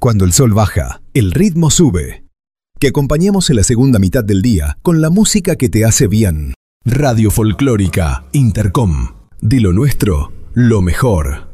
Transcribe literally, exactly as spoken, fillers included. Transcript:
Cuando el sol baja, el ritmo sube. Que acompañemos en la segunda mitad del día con la música que te hace bien. Radio Folclórica Intercom. De lo nuestro, lo mejor.